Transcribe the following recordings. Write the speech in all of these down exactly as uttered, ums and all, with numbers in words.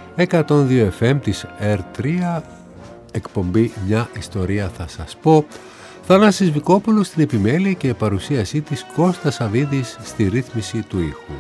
εκατόν δύο εφ εμ της ερ τρία, εκπομπή «Μια ιστορία θα σας πω». Θανάσης Βικόπουλος στην επιμέλεια και παρουσίασή της, Κώστας Σαβίδης στη ρύθμιση του ήχου.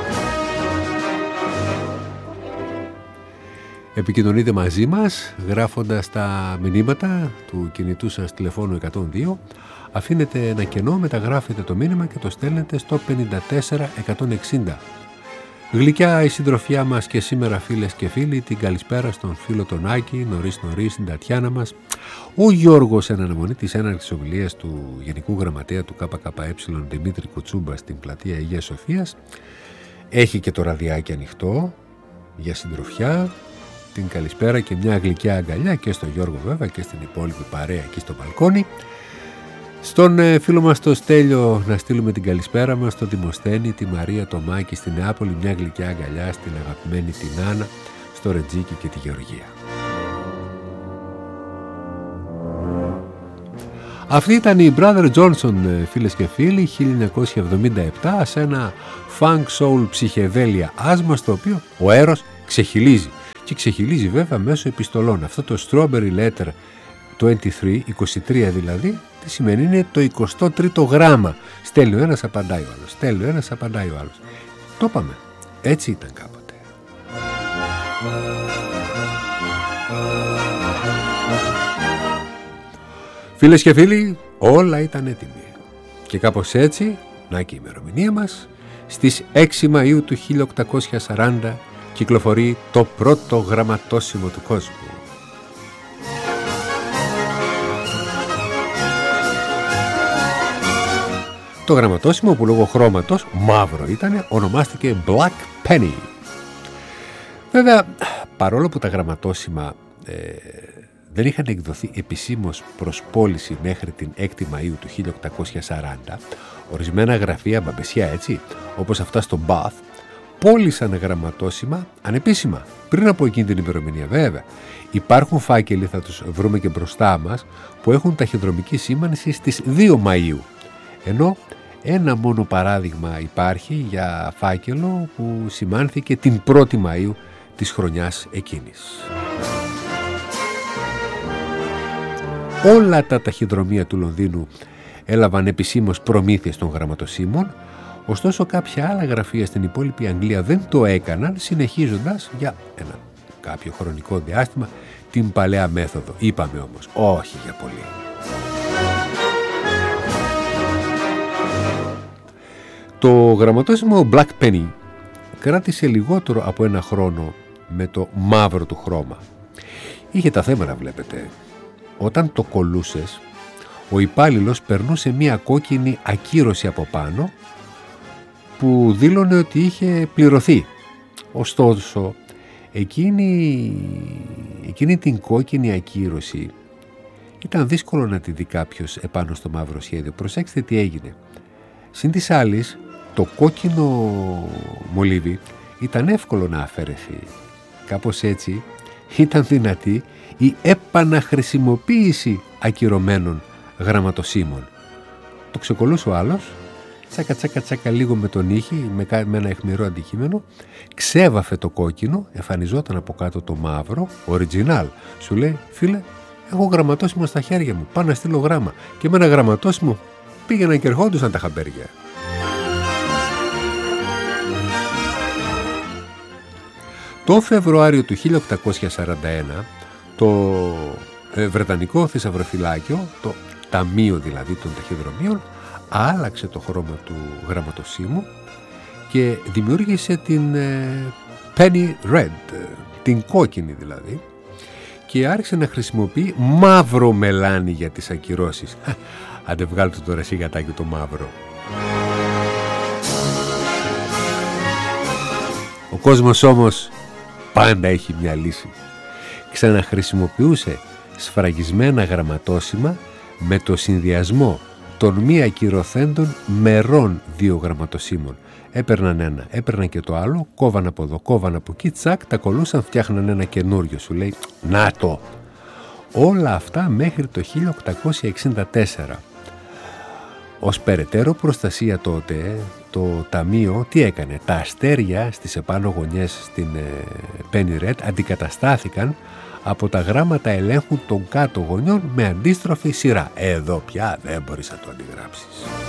Επικοινωνείτε μαζί μας γράφοντας τα μηνύματα του κινητού σας τηλεφώνου εκατόν δύο. Αφήνετε ένα κενό, μεταγράφετε το μήνυμα και το στέλνετε στο πενήντα τέσσερα εκατόν εξήντα. Γλυκιά η συντροφιά μας και σήμερα, φίλες και φίλοι. Την καλησπέρα στον φίλο τον Άκη, νωρίς νωρίς στην Τατιάνα μας. Ο Γιώργος, εν αναμονή της έναρξης ομιλίας του Γενικού Γραμματέα του ΚΚΕ Δημήτρη Κουτσούμπα στην πλατεία Αγίας Σοφίας, έχει και το ραδιάκι ανοιχτό για συντροφιά. Την καλησπέρα και μια γλυκιά αγκαλιά και στον Γιώργο βέβαια και στην υπόλοιπη παρέα εκεί στο μπαλκόνι. Στον ε, φίλο μας το Στέλιο να στείλουμε την καλησπέρα μας, στο Δημοσθένη, τη Μαρία, το Μάκη στη Νεάπολη, μια γλυκιά αγκαλιά στην αγαπημένη την Άννα, στο Ρετζίκι και τη Γεωργία. Αυτή ήταν η Brother Johnson, φίλες και φίλοι, χίλια εννιακόσια εβδομήντα επτά, σε ένα funk soul ψυχεδέλεια άσμα, στο οποίο ο Έρος ξεχυλίζει. Και ξεχυλίζει βέβαια μέσω επιστολών. Αυτό το Strawberry Letter είκοσι τρία, είκοσι τρία δηλαδή, τι σημαίνει? Είναι το εικοστό τρίτο γράμμα. Στέλνει ο ένας, απαντάει ο άλλος. Στέλνει ο ένας, απαντάει ο άλλος. Το είπαμε. Έτσι ήταν κάποτε. Φίλες και φίλοι, όλα ήταν έτοιμοι. Και κάπως έτσι, να και η ημερομηνία μας, στις έξι Μαΐου του χίλια οκτακόσια σαράντα κυκλοφορεί το πρώτο γραμματόσημο του κόσμου. Το γραμματόσημο, που λόγω χρώματος μαύρο ήταν, ονομάστηκε Black Penny. Βέβαια, παρόλο που τα γραμματόσημα ε, δεν είχαν εκδοθεί επισήμως προς πώληση μέχρι την έκτη Μαΐου του χίλια οκτακόσια σαράντα, ορισμένα γραφεία μπαμπεσιά, έτσι, όπως αυτά στο Bath, πώλησαν γραμματόσημα ανεπίσημα πριν από εκείνη την ημερομηνία. Βέβαια, υπάρχουν φάκελοι, θα τους βρούμε και μπροστά μας, που έχουν ταχυδρομική σήμανση στις δύο Μαΐου, ενώ ένα μόνο παράδειγμα υπάρχει για φάκελο που σημάνθηκε την πρώτη Μαΐου της χρονιάς εκείνης. Όλα τα ταχυδρομεία του Λονδίνου έλαβαν επισήμως προμήθειες των γραμματοσύμων, ωστόσο κάποια άλλα γραφεία στην υπόλοιπη Αγγλία δεν το έκαναν, συνεχίζοντας για ένα κάποιο χρονικό διάστημα την παλαιά μέθοδο. Είπαμε όμως, όχι για πολύ. Το γραμματόσημο Black Penny κράτησε λιγότερο από ένα χρόνο με το μαύρο του χρώμα. Είχε τα θέματα, βλέπετε. Όταν το κολούσες, ο υπάλληλος περνούσε μία κόκκινη ακύρωση από πάνω που δήλωνε ότι είχε πληρωθεί. Ωστόσο, εκείνη, εκείνη την κόκκινη ακύρωση ήταν δύσκολο να τη δει κάποιος επάνω στο μαύρο σχέδιο. Προσέξτε τι έγινε. Συν της άλλης, το κόκκινο μολύβι ήταν εύκολο να αφαιρεθεί. Κάπως έτσι ήταν δυνατή η επαναχρησιμοποίηση ακυρωμένων γραμματοσύμων. Το ξεκολούσε ο άλλος, τσάκα τσάκα τσάκα λίγο με τον ήχη, με, με ένα αιχμηρό αντικείμενο, ξέβαφε το κόκκινο, εμφανιζόταν από κάτω το μαύρο, original. Σου λέει, φίλε, έχω γραμματόσημο στα χέρια μου, πάω να στείλω γράμμα. Και με ένα γραμματόσημο πήγαιναν και ερχόντουσαν τα χαμπέρια. Το Φεβρουάριο του χίλια οκτακόσια σαράντα ένα, το ε, Βρετανικό Θησαυροφυλάκιο, το Ταμείο δηλαδή των Ταχυδρομείων, άλλαξε το χρώμα του γραμματοσύμου και δημιούργησε την ε, Penny Red, την κόκκινη δηλαδή, και άρχισε να χρησιμοποιεί μαύρο μελάνι για τις ακυρώσεις. Άντε βγάλτε τώρα εσύ γατάκι το μαύρο. Ο κόσμος όμως πάντα έχει μια λύση. Ξαναχρησιμοποιούσε σφραγισμένα γραμματόσημα με το συνδυασμό των μη ακυρωθέντων μερών δύο γραμματοσύμων. Έπαιρναν ένα, έπαιρναν και το άλλο, κόβαν από εδώ, κόβαν από εκεί, τσακ, τα κολούσαν, φτιάχναν ένα καινούριο. Σου λέει, να το! Όλα αυτά μέχρι το χίλια οκτακόσια εξήντα τέσσερα. Ως περαιτέρω προστασία τότε το ταμείο τι έκανε? Τα αστέρια στις επάνω γωνιές στην Penny Red αντικαταστάθηκαν από τα γράμματα ελέγχου των κάτω γωνιών με αντίστροφη σειρά. Εδώ πια δεν μπορείς να το αντιγράψεις.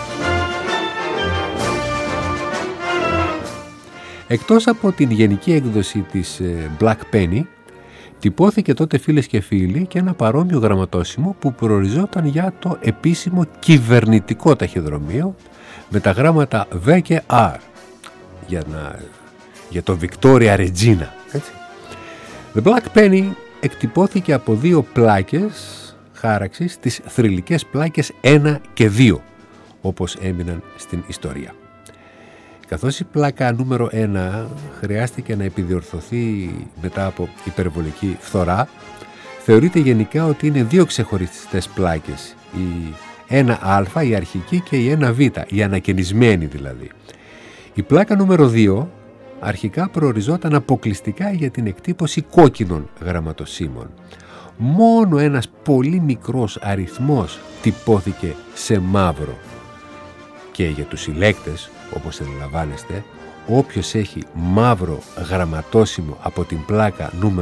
Εκτός από την γενική έκδοση της Black Penny, τυπώθηκε τότε, φίλες και φίλοι, και ένα παρόμοιο γραμματόσημο που προοριζόταν για το επίσημο κυβερνητικό ταχυδρομείο με τα γράμματα V και R για, να, για το Victoria Regina, έτσι. The Black Penny εκτυπώθηκε από δύο πλάκες χάραξης, τις θρυλικές πλάκες ένα και δύο, όπως έμειναν στην ιστορία. Καθώς η πλάκα νούμερο ένα χρειάστηκε να επιδιορθωθεί μετά από υπερβολική φθορά, θεωρείται γενικά ότι είναι δύο ξεχωριστές πλάκες, η ένα α, η αρχική, και η ένα β, η ανακαινισμένη δηλαδή. Η πλάκα νούμερο δύο αρχικά προοριζόταν αποκλειστικά για την εκτύπωση κόκκινων γραμματοσύμων. Μόνο ένας πολύ μικρός αριθμός τυπώθηκε σε μαύρο. Και για τους συλλέκτες, όπως αντιλαμβάνεστε, όποιος έχει μαύρο γραμματόσημο από την πλάκα νούμερο